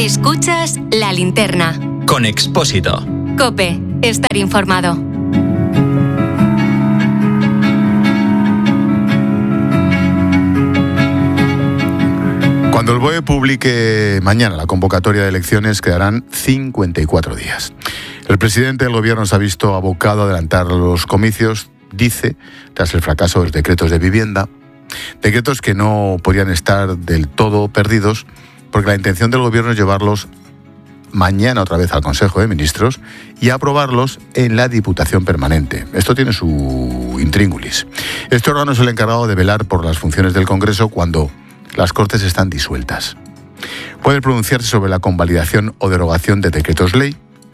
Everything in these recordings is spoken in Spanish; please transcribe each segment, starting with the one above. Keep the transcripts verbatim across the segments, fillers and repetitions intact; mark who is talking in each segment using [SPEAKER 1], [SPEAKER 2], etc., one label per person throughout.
[SPEAKER 1] Escuchas La Linterna.
[SPEAKER 2] Con Expósito.
[SPEAKER 1] COPE. Estar informado.
[SPEAKER 3] Cuando el B O E publique mañana la convocatoria de elecciones, quedarán cincuenta y cuatro días. El presidente del gobierno se ha visto abocado a adelantar los comicios, dice, tras el fracaso de los decretos de vivienda, decretos que no podían estar del todo perdidos, porque la intención del gobierno es llevarlos mañana otra vez al Consejo de Ministros y aprobarlos en la Diputación Permanente. Esto tiene su intríngulis. Este órgano es el encargado de velar por las funciones del Congreso cuando las Cortes están disueltas. Puede pronunciarse sobre la convalidación o derogación de decretos ley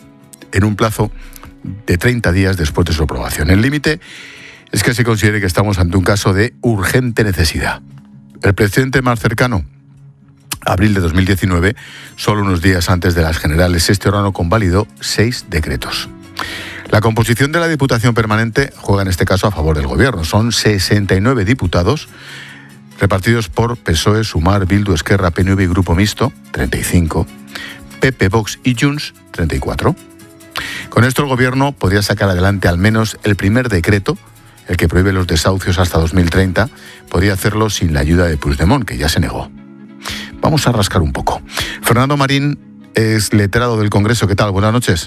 [SPEAKER 3] en un plazo de treinta días después de su aprobación. El límite es que se considere que estamos ante un caso de urgente necesidad. El presidente más cercano, abril de dos mil diecinueve, solo unos días antes de las generales, este órgano convalidó seis decretos. La composición de la Diputación Permanente juega en este caso a favor del gobierno. Son sesenta y nueve diputados repartidos por P S O E, Sumar, Bildu, Esquerra, P N V y Grupo Mixto, treinta y cinco, P P, Vox y Junts, treinta y cuatro. Con esto el gobierno podría sacar adelante al menos el primer decreto, el que prohíbe los desahucios hasta dos mil treinta, podría hacerlo sin la ayuda de Puigdemont, que ya se negó. Vamos a rascar un poco. Fernando Marín es letrado del Congreso. ¿Qué tal? Buenas noches.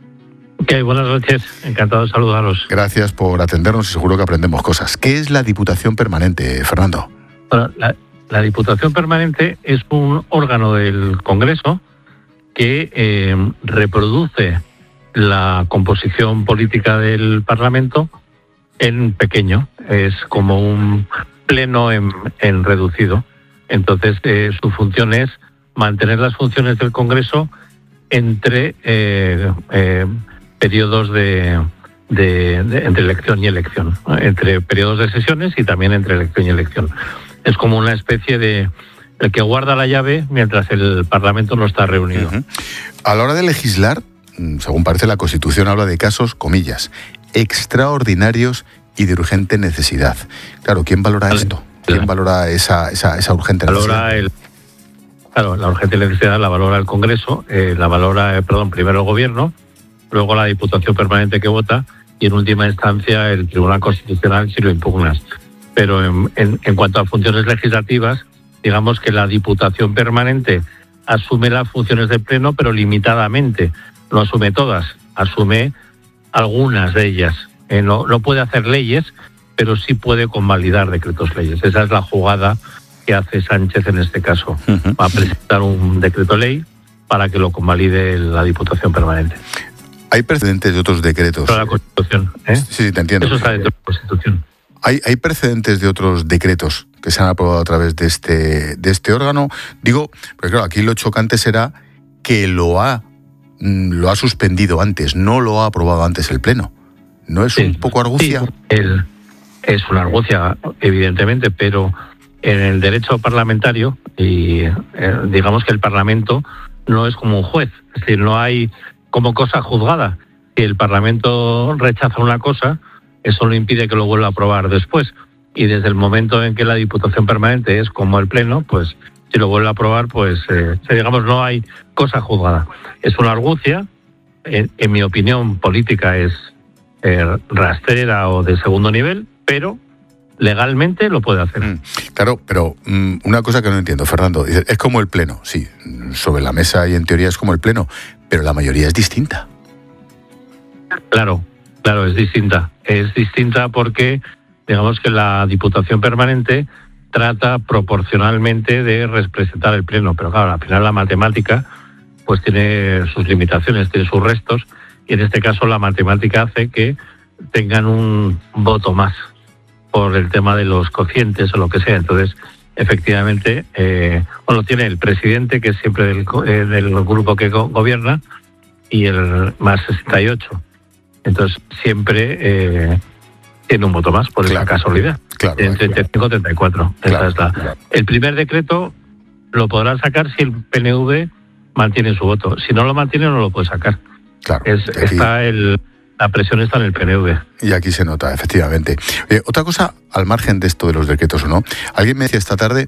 [SPEAKER 4] Ok, buenas noches. Encantado de saludaros.
[SPEAKER 3] Gracias por atendernos y seguro que aprendemos cosas. ¿Qué es la Diputación Permanente, Fernando?
[SPEAKER 4] Bueno, la, la Diputación Permanente es un órgano del Congreso que eh, reproduce la composición política del Parlamento en pequeño. Es como un pleno en, en reducido. Entonces, eh, su función es mantener las funciones del Congreso entre eh, eh, periodos de, de, de entre elección y elección, ¿no? Entre periodos de sesiones y también entre elección y elección. Es como una especie de el que guarda la llave mientras el Parlamento no está reunido.
[SPEAKER 3] Uh-huh. A la hora de legislar, según parece la Constitución, habla de casos, comillas, extraordinarios y de urgente necesidad. Claro, ¿quién valora vale. esto? ¿Quién valora esa, esa, esa urgente
[SPEAKER 4] valora
[SPEAKER 3] necesidad?
[SPEAKER 4] El, claro, la urgente necesidad la valora el Congreso, eh, la valora, eh, perdón, primero el Gobierno, luego la Diputación Permanente que vota y en última instancia el Tribunal Constitucional si lo impugnas. Pero en, en, en cuanto a funciones legislativas, digamos que la Diputación Permanente asume las funciones del Pleno, pero limitadamente. No asume todas, asume algunas de ellas. Eh, no, no puede hacer leyes, pero sí puede convalidar decretos leyes. Esa es la jugada que hace Sánchez en este caso. Uh-huh. Va a presentar un decreto ley para que lo convalide la Diputación Permanente.
[SPEAKER 3] ¿Hay precedentes de otros decretos?
[SPEAKER 4] Pero la Constitución, ¿eh?
[SPEAKER 3] Sí, sí, te entiendo.
[SPEAKER 4] Eso está dentro de la Constitución.
[SPEAKER 3] ¿Hay, ¿Hay precedentes de otros decretos que se han aprobado a través de este, de este órgano? Digo, porque claro, aquí lo chocante será que lo ha, lo ha suspendido antes, no lo ha aprobado antes el Pleno. ¿No es sí, un poco argucia?
[SPEAKER 4] Sí, el, es una argucia, evidentemente, pero en el derecho parlamentario, y eh, digamos que el Parlamento no es como un juez, es decir, no hay como cosa juzgada. Si el Parlamento rechaza una cosa, eso no impide que lo vuelva a aprobar después. Y desde el momento en que la Diputación Permanente es como el Pleno, pues si lo vuelve a aprobar, pues eh, digamos no hay cosa juzgada. Es una argucia, en, en mi opinión política es eh, rastrera o de segundo nivel, pero legalmente lo puede hacer.
[SPEAKER 3] Mm, claro, pero mm, una cosa que no entiendo, Fernando, es como el Pleno, sí, sobre la mesa y en teoría es como el Pleno, pero la mayoría es distinta.
[SPEAKER 4] Claro, claro, es distinta. Es distinta porque, digamos que la Diputación Permanente trata proporcionalmente de representar el Pleno, pero claro, al final la matemática pues tiene sus limitaciones, tiene sus restos, y en este caso la matemática hace que tengan un voto más por el tema de los cocientes o lo que sea. Entonces, efectivamente, eh, bueno, tiene el presidente, que es siempre del, eh, del grupo que go- gobierna, y el más sesenta y ocho. Entonces, siempre eh, tiene un voto más por claro, esa casualidad.
[SPEAKER 3] Claro,
[SPEAKER 4] en treinta y cinco a treinta y cuatro.
[SPEAKER 3] Claro,
[SPEAKER 4] Esa es la.
[SPEAKER 3] Claro.
[SPEAKER 4] El primer decreto lo podrán sacar si el P N V mantiene su voto. Si no lo mantiene, no lo puede sacar.
[SPEAKER 3] Claro.
[SPEAKER 4] Es,
[SPEAKER 3] aquí,
[SPEAKER 4] está el, la presión está en el P N V.
[SPEAKER 3] Y aquí se nota, efectivamente. Eh, otra cosa, al margen de esto de los decretos o no, alguien me decía esta tarde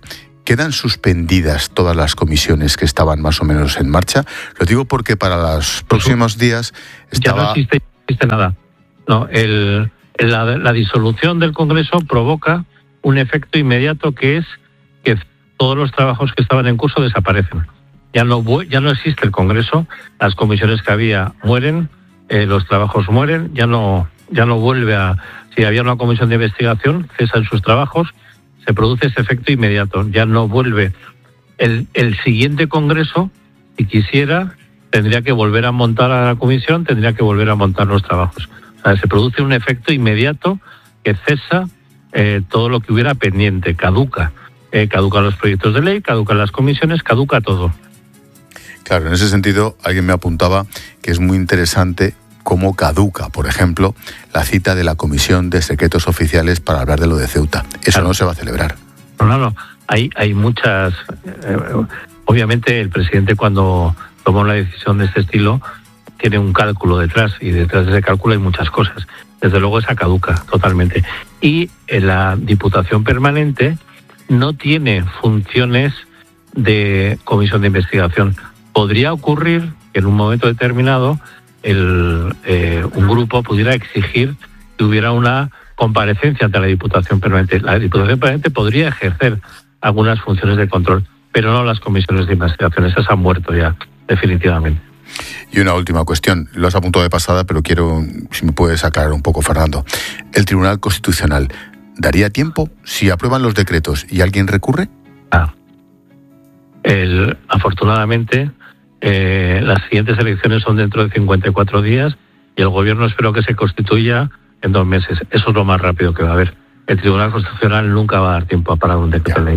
[SPEAKER 3] ¿quedan suspendidas todas las comisiones que estaban más o menos en marcha? Lo digo porque para los próximos días estaba...
[SPEAKER 4] Ya no existe, no existe nada. No, el, la, la disolución del Congreso provoca un efecto inmediato, que es que todos los trabajos que estaban en curso desaparecen. Ya no, ya no existe el Congreso, las comisiones que había mueren, eh, los trabajos mueren, ya no, ya no vuelve a... Si había una comisión de investigación, cesan sus trabajos, se produce ese efecto inmediato, ya no vuelve. El, el siguiente Congreso, si quisiera, tendría que volver a montar a la comisión, tendría que volver a montar los trabajos. O sea, se produce un efecto inmediato que cesa eh, todo lo que hubiera pendiente, caduca. Eh, caducan los proyectos de ley, caducan las comisiones, caduca todo.
[SPEAKER 3] Claro, en ese sentido, alguien me apuntaba que es muy interesante cómo caduca, por ejemplo, la cita de la Comisión de Secretos Oficiales para hablar de lo de Ceuta. Eso claro. No se va a celebrar.
[SPEAKER 4] No, no, no. Hay, hay muchas... Eh, obviamente, el presidente, cuando toma una decisión de este estilo, tiene un cálculo detrás, y detrás de ese cálculo hay muchas cosas. Desde luego, esa caduca totalmente. Y en la Diputación Permanente no tiene funciones de comisión de investigación. Podría ocurrir que en un momento determinado el, eh, un grupo pudiera exigir que hubiera una comparecencia ante la Diputación Permanente. La Diputación Permanente podría ejercer algunas funciones de control, pero no las comisiones de investigación. Esas han muerto ya, definitivamente.
[SPEAKER 3] Y una última cuestión, lo has apuntado de pasada, pero quiero, si me puedes aclarar un poco, Fernando. ¿El Tribunal Constitucional daría tiempo si aprueban los decretos y alguien recurre?
[SPEAKER 4] Ah. El, afortunadamente, eh, las siguientes elecciones son dentro de cincuenta y cuatro días y el gobierno espero que se constituya en dos meses. Eso es lo más rápido que va a haber. El Tribunal Constitucional nunca va a dar tiempo a parar un decreto de ley.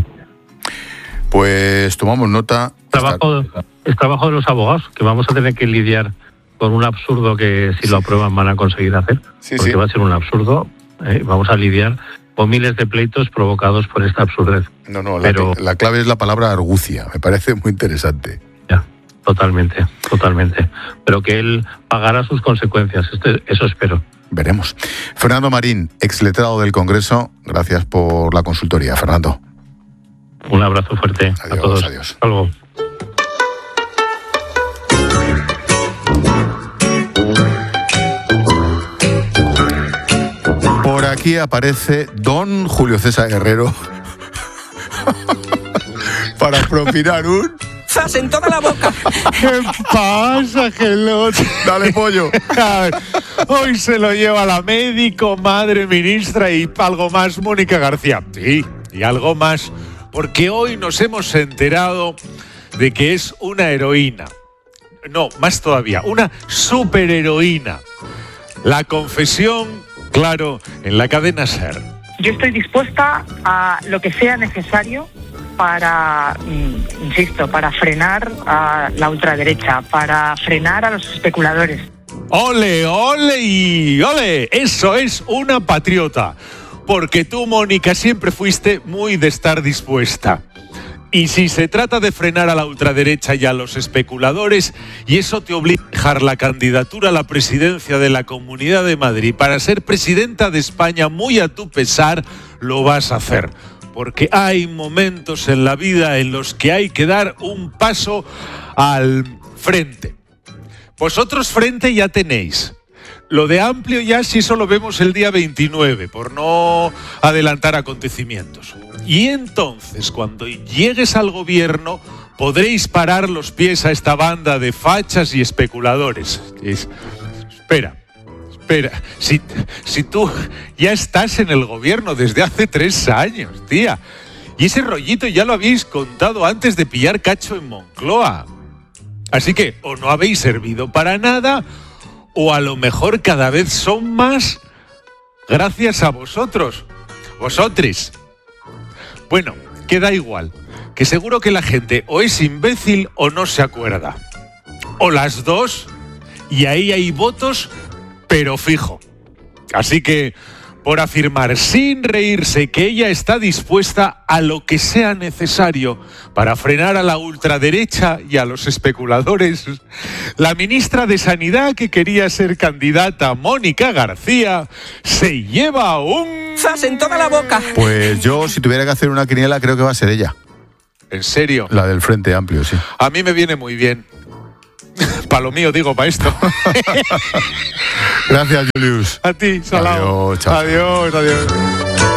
[SPEAKER 3] Pues tomamos nota.
[SPEAKER 4] Trabajo, es trabajo de los abogados, que vamos a tener que lidiar con un absurdo que si lo aprueban van a conseguir hacer, sí, porque sí. Va a ser un absurdo. Eh, vamos a lidiar con miles de pleitos provocados por esta absurdez.
[SPEAKER 3] No, no,
[SPEAKER 4] Pero,
[SPEAKER 3] la, la clave es la palabra argucia, me parece muy interesante.
[SPEAKER 4] Ya, totalmente, totalmente. Pero que él pagará sus consecuencias, este, eso espero.
[SPEAKER 3] Veremos. Fernando Marín, exletrado del Congreso, gracias por la consultoría, Fernando.
[SPEAKER 4] Un abrazo fuerte
[SPEAKER 3] adiós,
[SPEAKER 4] a todos.
[SPEAKER 3] Adiós.
[SPEAKER 4] Hasta luego.
[SPEAKER 3] Por aquí aparece don Julio César Herrero para propinar un...
[SPEAKER 2] ¡Zas en toda la boca!
[SPEAKER 5] ¿Qué pasa, gelote?
[SPEAKER 3] Dale, pollo.
[SPEAKER 5] Hoy se lo lleva la médico, madre ministra y algo más, Mónica García. Sí, y algo más, porque hoy nos hemos enterado de que es una heroína. No, más todavía, una superheroína. La confesión, claro, en la cadena SER.
[SPEAKER 6] Yo estoy dispuesta a lo que sea necesario para, insisto, para frenar a la ultraderecha, para frenar a los especuladores.
[SPEAKER 5] ¡Ole, ole y ole! Eso es una patriota. Porque tú, Mónica, siempre fuiste muy de estar dispuesta. Y si se trata de frenar a la ultraderecha y a los especuladores, y eso te obliga a dejar la candidatura a la presidencia de la Comunidad de Madrid para ser presidenta de España muy a tu pesar, lo vas a hacer. Porque hay momentos en la vida en los que hay que dar un paso al frente. Vosotros frente ya tenéis. Lo de amplio ya sí solo vemos el día veintinueve, por no adelantar acontecimientos. Y entonces, cuando llegues al gobierno, podréis parar los pies a esta banda de fachas y especuladores. Es, espera, espera, si, si tú ya estás en el gobierno desde hace tres años, tía, y ese rollito ya lo habéis contado antes de pillar cacho en Moncloa. Así que o no habéis servido para nada, o a lo mejor cada vez son más gracias a vosotros, vosotros. Bueno, queda igual, que seguro que la gente o es imbécil o no se acuerda. O las dos, y ahí hay votos, pero fijo. Así que, por afirmar sin reírse que ella está dispuesta a lo que sea necesario para frenar a la ultraderecha y a los especuladores, la ministra de Sanidad, que quería ser candidata, Mónica García, se lleva un...
[SPEAKER 2] ¡Zas en toda la boca!
[SPEAKER 3] Pues yo, si tuviera que hacer una quiniela, creo que va a ser ella.
[SPEAKER 5] ¿En serio?
[SPEAKER 3] La del Frente Amplio, sí.
[SPEAKER 5] A mí me viene muy bien. Para lo mío, digo, para esto.
[SPEAKER 3] Gracias, Julius.
[SPEAKER 5] A ti, Salao.
[SPEAKER 3] Adiós, chao.
[SPEAKER 5] Adiós, adiós.